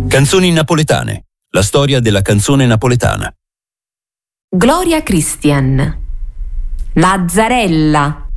Canzoni napoletane. La storia della canzone napoletana. Gloria Christian. Lazzarella.